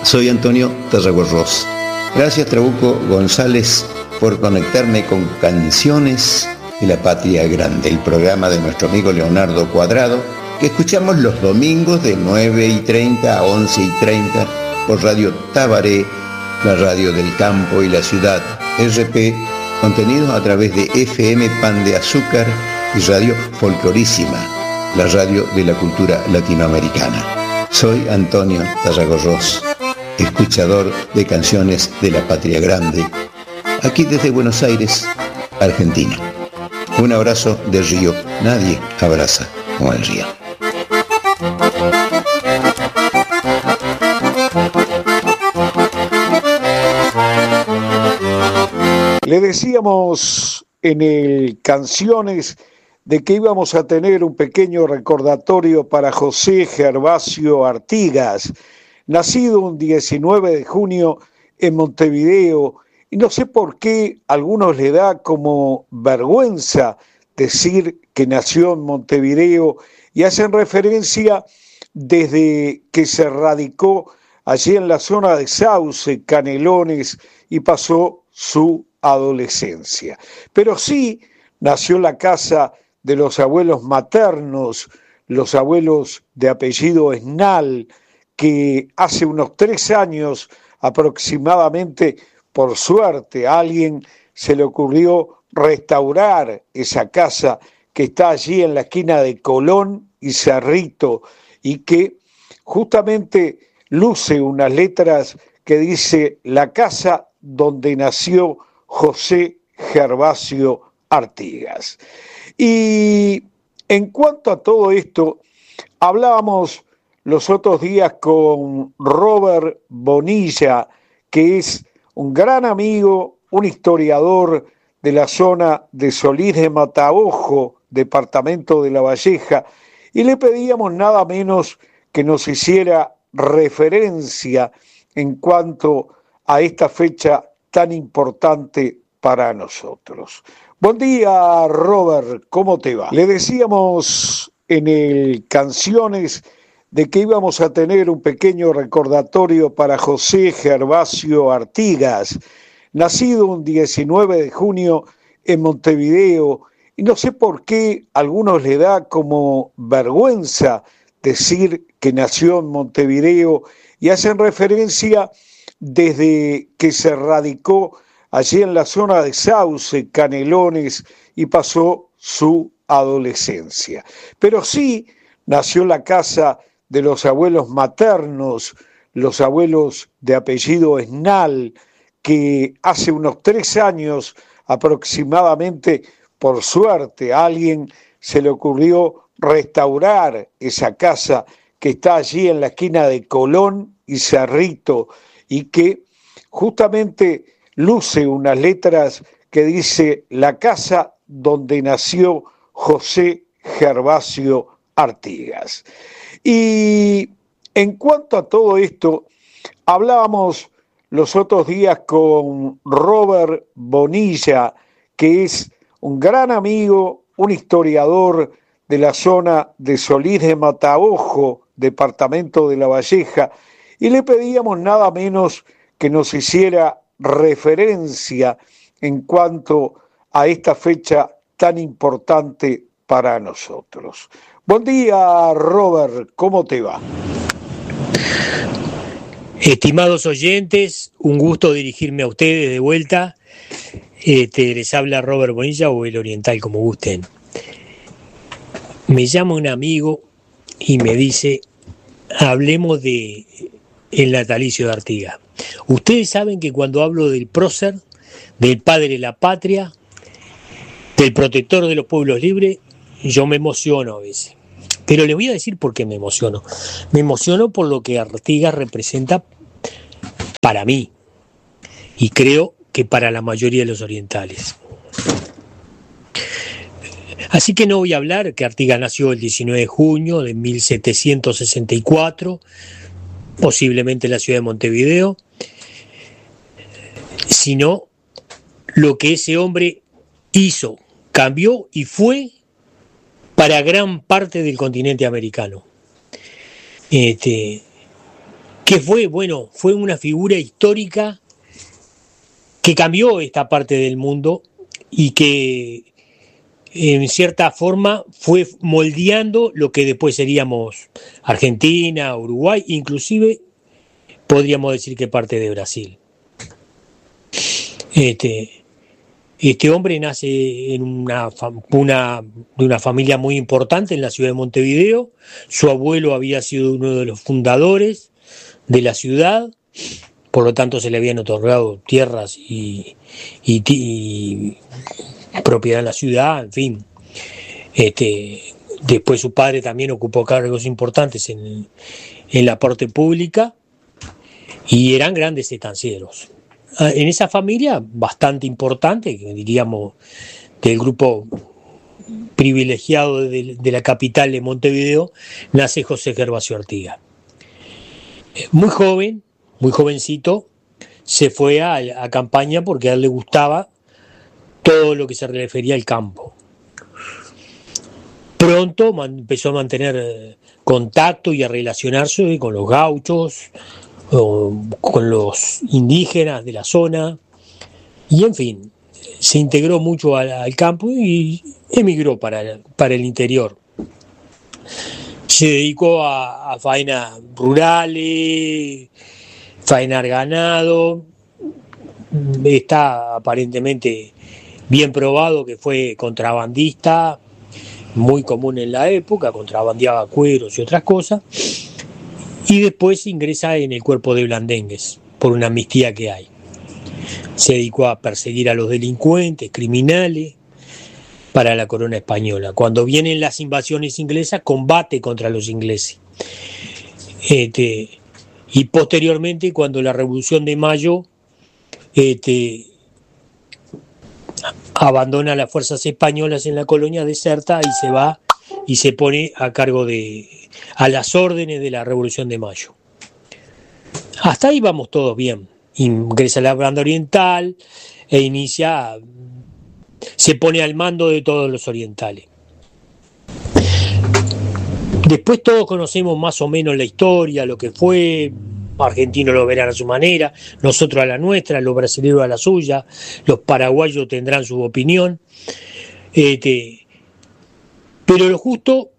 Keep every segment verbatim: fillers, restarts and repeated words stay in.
Soy Antonio Tarragorros. Gracias, Trabuco González, por conectarme con Canciones de la Patria Grande, el programa de nuestro amigo Leonardo Cuadrado, que escuchamos los domingos de nueve y treinta a once y treinta por Radio Tabaré, la radio del campo y la ciudad, R P, contenidos a través de F M Pan de Azúcar y Radio Folclorísima, la radio de la cultura latinoamericana. Soy Antonio Tarragorros, escuchador de Canciones de la Patria Grande, aquí desde Buenos Aires, Argentina. Un abrazo del río. Nadie abraza como el río. Le decíamos en el Canciones de que íbamos a tener un pequeño recordatorio para José Gervasio Artigas, nacido un diecinueve de junio en Montevideo, y no sé por qué a algunos le da como vergüenza decir que nació en Montevideo y hacen referencia desde que se radicó allí en la zona de Sauce, Canelones, y pasó su adolescencia. Pero sí nació en la casa de los abuelos maternos, los abuelos de apellido Esnal, que hace unos tres años aproximadamente, por suerte, a alguien se le ocurrió restaurar esa casa que está allí en la esquina de Colón y Cerrito, y que justamente luce unas letras que dice la casa donde nació José Gervasio Artigas. Y en cuanto a todo esto, hablábamos los otros días con Robert Bonilla, que es un gran amigo, un historiador de la zona de Solís de Mataojo, departamento de La Valleja, y le pedíamos nada menos que nos hiciera referencia en cuanto a esta fecha tan importante para nosotros. Buen día, Robert, ¿cómo te va? Le decíamos en el Canciones de que íbamos a tener un pequeño recordatorio para José Gervasio Artigas, nacido un diecinueve de junio en Montevideo, y no sé por qué a algunos le da como vergüenza decir que nació en Montevideo y hacen referencia desde que se radicó allí en la zona de Sauce, Canelones, y pasó su adolescencia. Pero sí nació en la casa de los abuelos maternos, los abuelos de apellido Esnal, que hace unos tres años aproximadamente, por suerte, a alguien se le ocurrió restaurar esa casa que está allí en la esquina de Colón y Cerrito, y que justamente luce unas letras que dice la casa donde nació José Gervasio Artigas. Y en cuanto a todo esto, hablábamos los otros días con Robert Bonilla, que es un gran amigo, un historiador de la zona de Solís de Mataojo, departamento de La Valleja, y le pedíamos nada menos que nos hiciera referencia en cuanto a esta fecha tan importante para nosotros. Buen día, Robert, ¿cómo te va? Estimados oyentes, un gusto dirigirme a ustedes de vuelta. Este, les habla Robert Bonilla o el Oriental, como gusten. Me llama un amigo y me dice, hablemos de el natalicio de Artigas. Ustedes saben que cuando hablo del prócer, del padre de la patria, del protector de los pueblos libres, yo me emociono a veces. Pero les voy a decir por qué me emociono. Me emociono por lo que Artigas representa para mí y creo que para la mayoría de los orientales. Así que no voy a hablar que Artigas nació el diecinueve de junio de mil setecientos sesenta y cuatro, posiblemente en la ciudad de Montevideo, sino lo que ese hombre hizo, cambió y fue para gran parte del continente americano. Este, que fue, bueno, fue una figura histórica que cambió esta parte del mundo y que en cierta forma fue moldeando lo que después seríamos Argentina, Uruguay, inclusive podríamos decir que parte de Brasil. Este, este hombre nace en una, una, de una familia muy importante en la ciudad de Montevideo. Su abuelo había sido uno de los fundadores de la ciudad, por lo tanto se le habían otorgado tierras y, y, y propiedad en la ciudad, en fin. Este, después su padre también ocupó cargos importantes en, en la parte pública y eran grandes estancieros. En esa familia bastante importante, diríamos, del grupo privilegiado de, de la capital de Montevideo, nace José Gervasio Artigas. Muy joven, muy jovencito, se fue a, a campaña porque a él le gustaba todo lo que se refería al campo. Pronto man, empezó a mantener contacto y a relacionarse con los gauchos, con los indígenas de la zona, y en fin, se integró mucho al, al campo y emigró para, para el interior. Se dedicó a, a faenas rurales, faenar ganado. Está aparentemente bien probado que fue contrabandista, muy común en la época, contrabandeaba cueros y otras cosas. Y después ingresa en el cuerpo de blandengues, por una amnistía que hay. Se dedicó a perseguir a los delincuentes, criminales, para la corona española. Cuando vienen las invasiones inglesas, combate contra los ingleses. Este, y posteriormente, cuando la Revolución de Mayo, este, abandona las fuerzas españolas en la colonia, deserta y se va y se pone a cargo de, a las órdenes de la Revolución de Mayo. Hasta ahí vamos todos bien. Ingresa a la Banda Oriental e inicia, se pone al mando de todos los orientales. Después todos conocemos más o menos la historia, lo que fue. Argentinos lo verán a su manera, nosotros a la nuestra, los brasileños a la suya, los paraguayos tendrán su opinión. Este, pero lo justo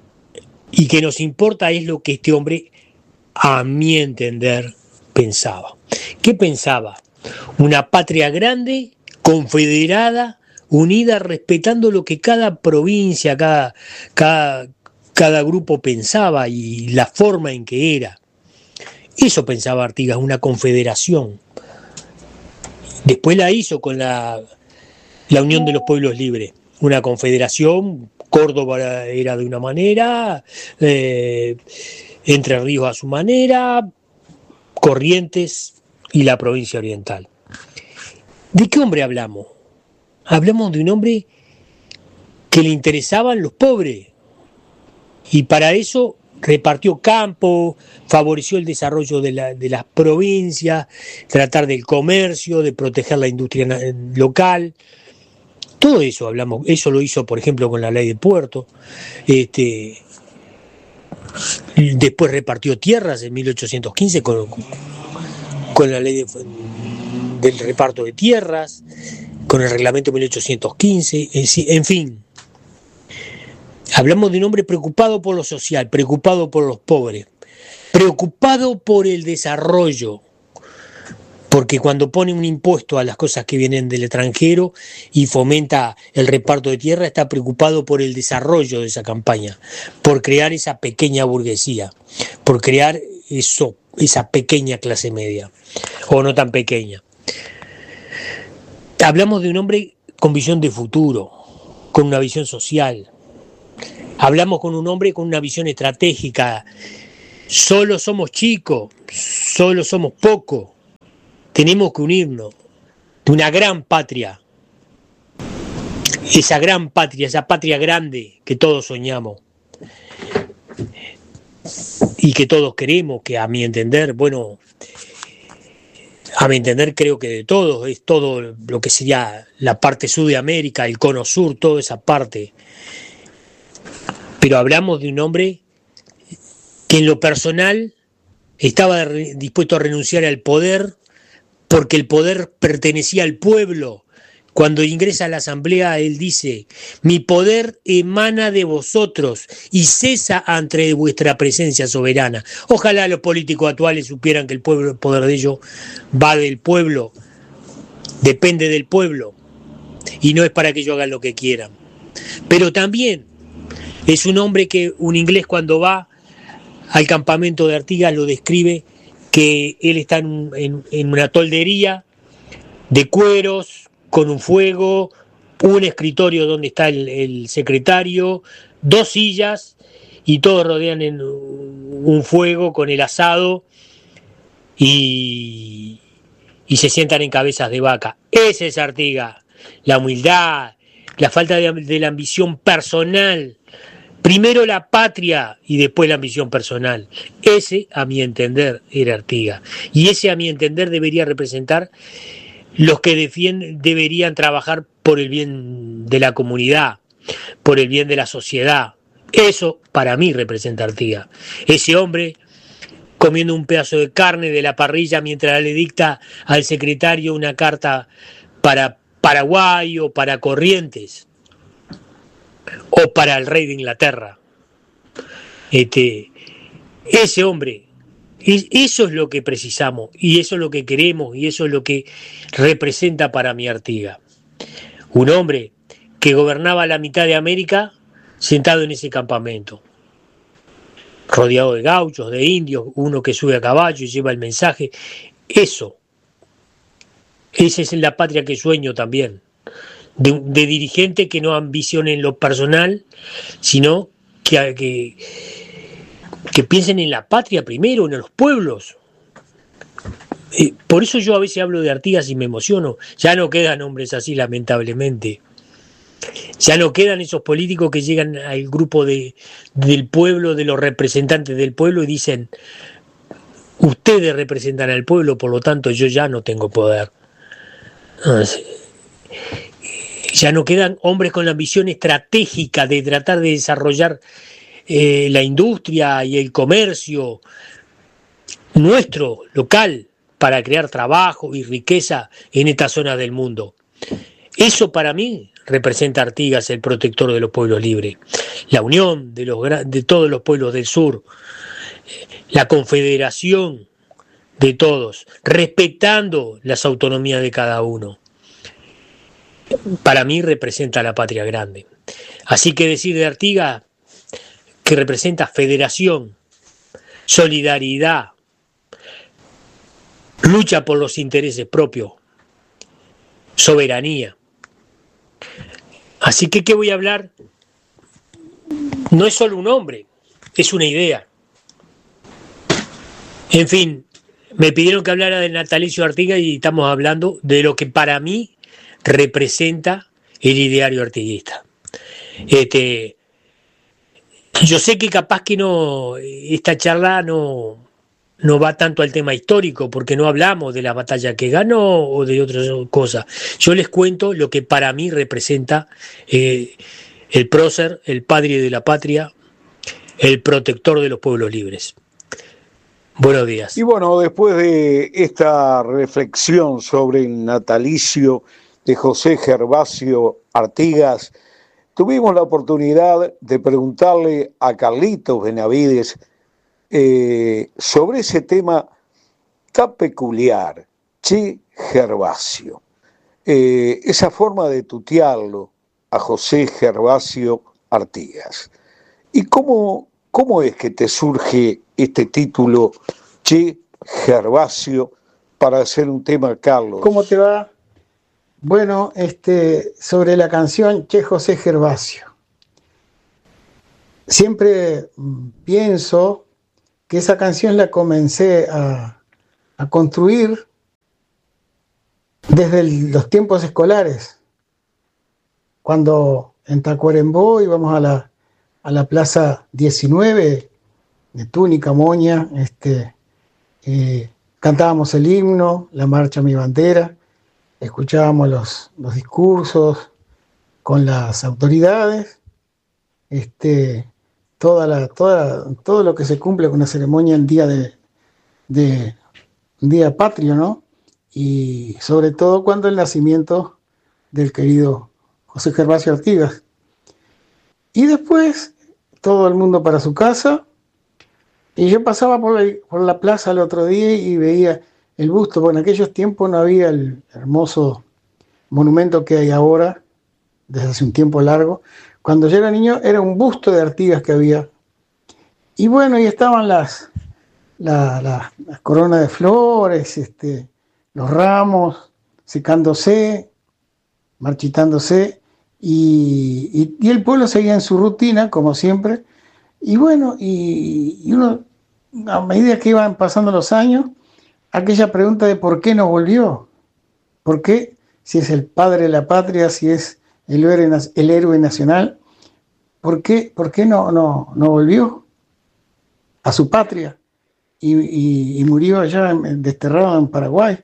y que nos importa es lo que este hombre, a mi entender, pensaba. ¿Qué pensaba? Una patria grande, confederada, unida, respetando lo que cada provincia, cada, cada, cada grupo pensaba y la forma en que era. Eso pensaba Artigas, una confederación. Después la hizo con la, la Unión de los Pueblos Libres, una confederación. Córdoba era de una manera, eh, Entre Ríos a su manera, Corrientes y la provincia oriental. ¿De qué hombre hablamos? Hablamos de un hombre que le interesaban los pobres y para eso repartió campo, favoreció el desarrollo de, la, de las provincias, tratar del comercio, de proteger la industria local. Todo eso hablamos, eso lo hizo, por ejemplo, con la ley de puerto. Este, después repartió tierras en mil ochocientos quince con, con la ley de, del reparto de tierras, con el reglamento mil ochocientos quince, en fin. Hablamos de un hombre preocupado por lo social, preocupado por los pobres, preocupado por el desarrollo, porque cuando pone un impuesto a las cosas que vienen del extranjero y fomenta el reparto de tierra, está preocupado por el desarrollo de esa campaña, por crear esa pequeña burguesía, por crear eso, esa pequeña clase media, o no tan pequeña. Hablamos de un hombre con visión de futuro, con una visión social. Hablamos con un hombre con una visión estratégica. Solo somos chicos, solo somos pocos. Tenemos que unirnos de una gran patria. Esa gran patria, esa patria grande que todos soñamos. Y que todos queremos, que a mi entender, bueno, a mi entender creo que de todos, es todo lo que sería la parte sur de América, el cono sur, toda esa parte. Pero hablamos de un hombre que en lo personal estaba dispuesto a renunciar al poder porque el poder pertenecía al pueblo. Cuando ingresa a la asamblea, él dice: mi poder emana de vosotros y cesa ante vuestra presencia soberana. Ojalá los políticos actuales supieran que el pueblo, el poder de ellos va del pueblo, depende del pueblo, y no es para que ellos hagan lo que quieran. Pero también es un hombre que un inglés, cuando va al campamento de Artigas, lo describe que él está en, en, en una toldería de cueros, con un fuego, un escritorio donde está el, el secretario, dos sillas, y todos rodean en un fuego con el asado y, y se sientan en cabezas de vaca. Ese es Artigas. La humildad, la falta de, de la ambición personal. Primero la patria y después la ambición personal. Ese, a mi entender, era Artigas. Y ese, a mi entender, debería representar los que defienden, deberían trabajar por el bien de la comunidad, por el bien de la sociedad. Eso para mí representa Artigas. Ese hombre comiendo un pedazo de carne de la parrilla mientras le dicta al secretario una carta para Paraguay o para Corrientes o para el rey de Inglaterra. Este, ese hombre, eso es lo que precisamos y eso es lo que queremos y eso es lo que representa para mí Artigas. Un hombre que gobernaba la mitad de América sentado en ese campamento, rodeado de gauchos, de indios, uno que sube a caballo y lleva el mensaje. Eso, esa es la patria que sueño también, de, de dirigente que no ambicione en lo personal, sino que, que que piensen en la patria primero, en los pueblos. Eh, por eso yo a veces hablo de Artigas y me emociono. Ya no quedan hombres así, lamentablemente. Ya no quedan esos políticos que llegan al grupo de, del pueblo, de los representantes del pueblo, y dicen: ustedes representan al pueblo, por lo tanto yo ya no tengo poder. Ya no quedan hombres con la ambición estratégica de tratar de desarrollar Eh, la industria y el comercio nuestro, local, para crear trabajo y riqueza en esta zona del mundo. Eso para mí representa Artigas, el protector de los pueblos libres. La unión de, los, de todos los pueblos del sur, la confederación de todos, respetando las autonomías de cada uno. Para mí representa la patria grande. Así que decir de Artigas que representa federación, solidaridad, lucha por los intereses propios, soberanía. Así que, ¿qué voy a hablar? No es solo un hombre, es una idea. En fin, me pidieron que hablara del natalicio de Artigas y estamos hablando de lo que para mí representa el ideario artiguista. Este... Yo sé que capaz que no, esta charla no, no va tanto al tema histórico, porque no hablamos de la batalla que ganó o de otras cosas. Yo les cuento lo que para mí representa eh, el prócer, el padre de la patria, el protector de los pueblos libres. Buenos días. Y bueno, después de esta reflexión sobre el natalicio de José Gervasio Artigas, tuvimos la oportunidad de preguntarle a Carlitos Benavides eh, sobre ese tema tan peculiar, Che Gervasio. Eh, esa forma de tutearlo a José Gervasio Artigas. ¿Y cómo, cómo es que te surge este título, Che Gervasio, para hacer un tema, Carlos? ¿Cómo te va? Bueno, este, sobre la canción Che José Gervasio. Siempre pienso que esa canción la comencé a, a construir desde el, los tiempos escolares. Cuando en Tacuarembó íbamos a la, a la plaza diecinueve de Túnica, Moña, este, eh, cantábamos el himno, la marcha Mi Bandera, escuchábamos los, los discursos con las autoridades, este, toda la, toda, todo lo que se cumple con la ceremonia el día de, de un día patrio, ¿no? Y sobre todo cuando el nacimiento del querido José Gervasio Artigas. Y después todo el mundo para su casa, y yo pasaba por la, por la plaza el otro día y veía el busto, porque en aquellos tiempos no había el hermoso monumento que hay ahora, desde hace un tiempo largo. Cuando yo era niño era un busto de Artigas que había. Y bueno, y estaban las, la, la, las coronas de flores, este, los ramos secándose, marchitándose, y, y, y el pueblo seguía en su rutina, como siempre. Y bueno, y, y uno, a medida que iban pasando los años, aquella pregunta de por qué no volvió, por qué, si es el padre de la patria, si es el héroe, el héroe nacional, ¿por qué, por qué no, no, no volvió a su patria y, y, y murió allá en, desterrado en Paraguay?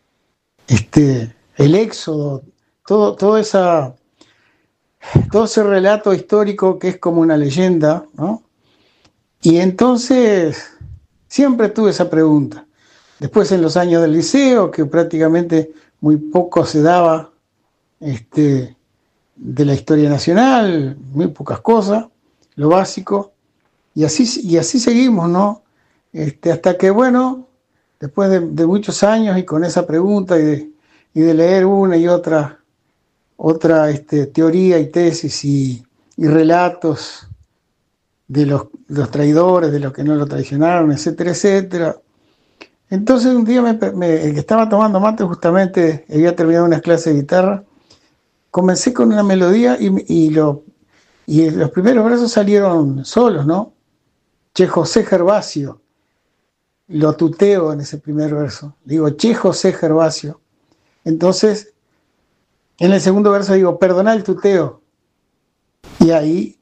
Este, el éxodo, todo, todo, esa, todo ese relato histórico que es como una leyenda, ¿no? Y entonces siempre tuve esa pregunta. Después en los años del liceo, que prácticamente muy poco se daba este, de la historia nacional, muy pocas cosas, lo básico, y así, y así seguimos, ¿no? Este, hasta que, bueno, después de, de muchos años y con esa pregunta y de, y de leer una y otra, otra este, teoría y tesis y, y relatos de los, los traidores, de los que no lo traicionaron, etcétera, etcétera. Entonces un día me, me, estaba tomando mate, justamente había terminado unas clases de guitarra, comencé con una melodía y, y, lo, y los primeros versos salieron solos, ¿no? Che José Gervasio, lo tuteo en ese primer verso, digo Che José Gervasio. Entonces en el segundo verso digo perdoná el tuteo, y ahí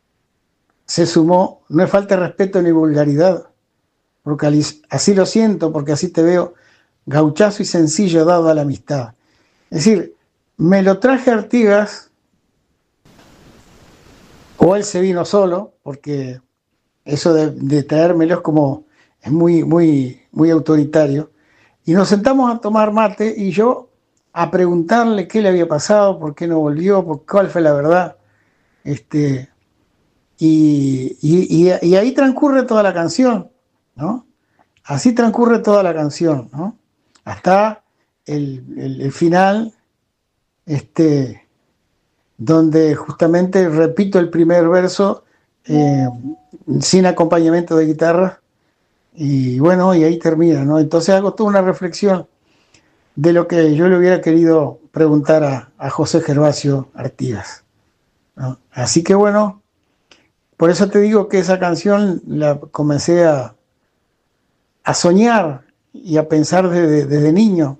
se sumó no es falta de respeto ni vulgaridad, porque así lo siento, porque así te veo, gauchazo y sencillo dado a la amistad. Es decir, me lo traje a Artigas, o él se vino solo, porque eso de, de traérmelo es como, es muy, muy, muy autoritario, y nos sentamos a tomar mate, y yo a preguntarle qué le había pasado, por qué no volvió, por cuál fue la verdad, este, y, y, y, y ahí transcurre toda la canción, ¿no? Así transcurre toda la canción, ¿no? Hasta el, el, el final, este, donde justamente repito el primer verso eh, sin acompañamiento de guitarra, y bueno, y ahí termina, ¿no? Entonces hago toda una reflexión de lo que yo le hubiera querido preguntar a, a José Gervasio Artigas, ¿no? Así que bueno, por eso te digo que esa canción la comencé a, a soñar y a pensar desde, desde niño.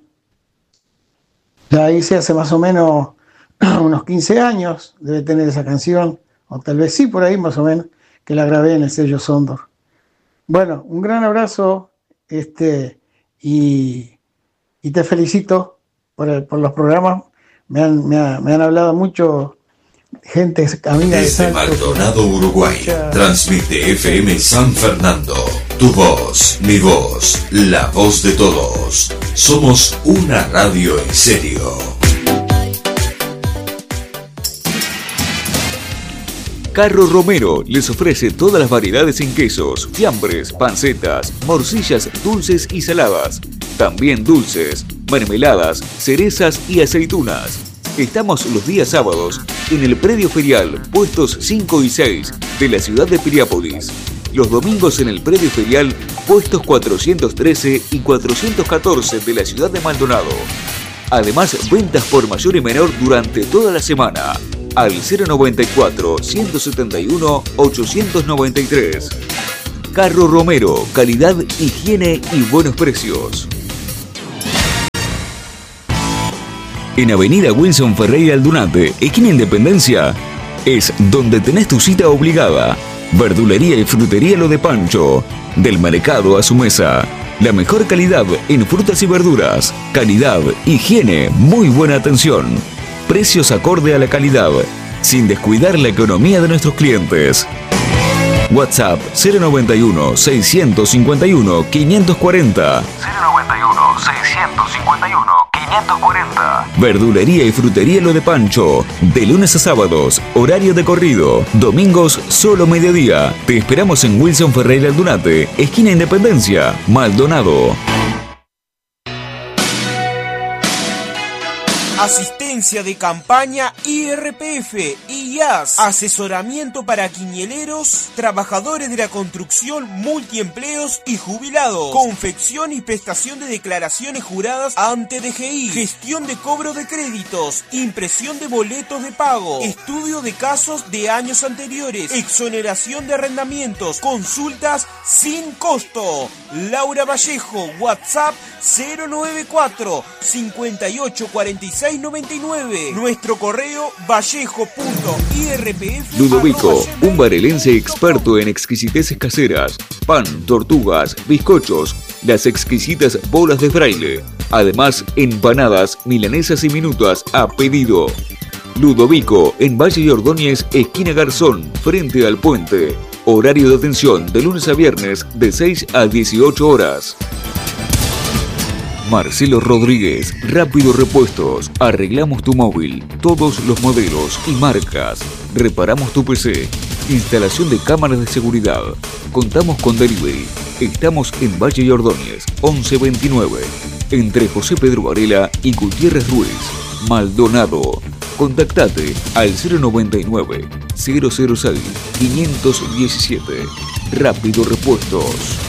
La hice hace más o menos unos quince años, debe tener esa canción, o tal vez sí, por ahí más o menos, que la grabé en el sello Sondor. Bueno, un gran abrazo, este, y, y te felicito por, el, por los programas. Me han, me, ha, me han hablado mucho gente amiga de Desde Maldonado, Uruguay, mucha... transmite F M San Fernando. Tu voz, mi voz, la voz de todos. Somos una radio en serio. Carro Romero les ofrece todas las variedades en quesos, fiambres, pancetas, morcillas dulces y saladas. También dulces, mermeladas, cerezas y aceitunas. Estamos los días sábados en el predio ferial, puestos cinco y seis de la ciudad de Piriápolis. Los domingos en el predio ferial, puestos cuatrocientos trece y cuatrocientos catorce de la ciudad de Maldonado. Además, ventas por mayor y menor durante toda la semana. Al cero noventa y cuatro, ciento setenta y uno, ochocientos noventa y tres. Carro Romero, calidad, higiene y buenos precios. En Avenida Wilson Ferreira Aldunate, esquina Independencia, es donde tenés tu cita obligada. Verdulería y frutería Lo de Pancho. Del mercado a su mesa. La mejor calidad en frutas y verduras. Calidad, higiene, muy buena atención. Precios acorde a la calidad, sin descuidar la economía de nuestros clientes. WhatsApp cero noventa y uno, seiscientos cincuenta y uno, quinientos cuarenta. cero noventa y uno, seiscientos cincuenta y uno, quinientos cuarenta. Verdulería y frutería Lo de Pancho. De lunes a sábados, horario de corrido. Domingos, solo mediodía. Te esperamos en Wilson Ferreira Aldunate, esquina Independencia, Maldonado. Asistencia de campaña I R P F, I A S, asesoramiento para quiñeleros, trabajadores de la construcción, multiempleos y jubilados, confección y prestación de declaraciones juradas ante D G I, gestión de cobro de créditos, impresión de boletos de pago, estudio de casos de años anteriores, exoneración de arrendamientos, consultas sin costo. Laura Vallejo, WhatsApp cero noventa y cuatro, cincuenta y ocho, cuarenta y seis, noventa y nueve. Nuestro correo vallejo punto i r p f. Ludovico, un barelense experto en exquisiteces caseras, pan, tortugas, bizcochos, las exquisitas bolas de fraile. Además, empanadas, milanesas y minutas a pedido. Ludovico, en Valle y Ordóñez, esquina Garzón, frente al puente. Horario de atención de lunes a viernes de seis a dieciocho horas. Marcelo Rodríguez, Rápido Repuestos. Arreglamos tu móvil, todos los modelos y marcas. Reparamos tu P C. Instalación de cámaras de seguridad. Contamos con delivery. Estamos en Valle y Ordóñez, once veintinueve. Entre José Pedro Varela y Gutiérrez Ruiz, Maldonado. Contactate al cero noventa y nueve, cero cero seis, quinientos diecisiete. Rápido Repuestos.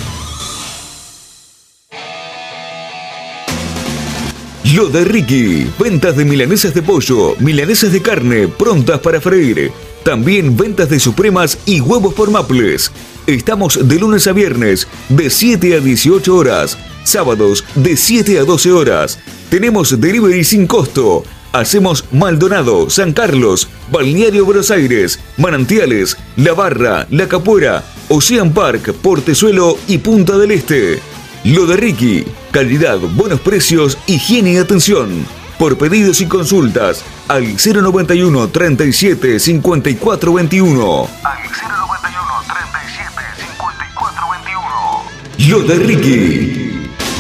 Lo de Ricky, ventas de milanesas de pollo, milanesas de carne, prontas para freír. También ventas de supremas y huevos por Maples. Estamos de lunes a viernes, de siete a dieciocho horas. Sábados, de siete a doce horas. Tenemos delivery sin costo. Hacemos Maldonado, San Carlos, Balneario Buenos Aires, Manantiales, La Barra, La Capuera, Ocean Park, Portezuelo y Punta del Este. Lo de Ricky, calidad, buenos precios, higiene y atención. Por pedidos y consultas, al cero noventa y uno, treinta y siete, cincuenta y cuatro veintiuno. Al cero noventa y uno, treinta y siete, cincuenta y cuatro veintiuno. Lo de Ricky.